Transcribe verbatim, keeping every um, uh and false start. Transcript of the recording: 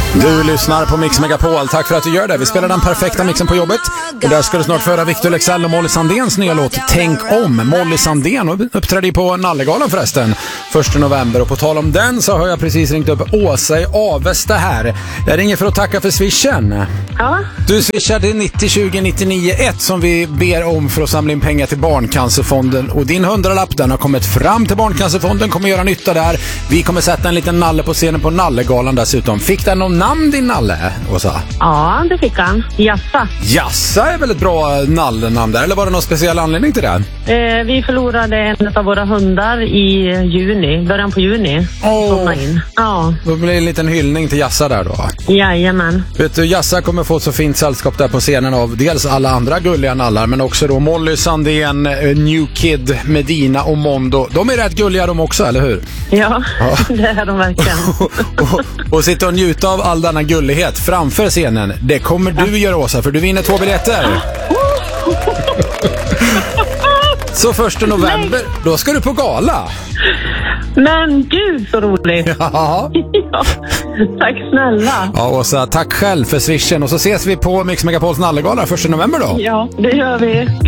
Du lyssnar på Mix Megapol. Tack för att du gör det. Vi spelar den perfekta mixen på jobbet. Och där ska du snart föra Victor Leksell och Molly Sandéns nya låt Tänk om. Molly Sandén uppträdde på Nallegalan förresten första november. Och på tal om den så har jag precis ringt upp Åsa i Avesta här. Jag ringer för att tacka för swishen. Ja. Du swishar till nittio tjugo nittionio ett som vi ber om för att samla in pengar till Barncancerfonden. Och din hundralapp, den har kommit fram till Barncancerfonden, kommer göra nytta där. Vi kommer sätta en liten nalle på scenen på Nallegalan dessutom. Fick den någon namn, din nalle, Åsa? Ja, det fick han. Jassa. Jassa är väl ett bra nallenamn där, eller var det någon speciell anledning till det? Eh, vi förlorade en av våra hundar i juni, början på juni. Åh. In. Ja. Då blir det en liten hyllning till Jassa där då. Jajamän. Vet du, Jassa kommer få ett så fint sällskap där på scenen av dels alla andra gulliga nallar, men också då Molly Sandén, New Kid, Medina och Mondo. De är rätt gulliga de också, eller hur? Ja, ja. Det är de verkligen. och, och, och sitta och njuta av all denna gullighet framför scenen. Det kommer du göra, Åsa, för du vinner två biljetter. Så första november, då ska du på gala. Men gud så roligt. Ja. Ja. Tack snälla. Ja, Åsa, tack själv för swishen. Och så ses vi på Mix Megapols Nallegala första november då. Ja, det gör vi.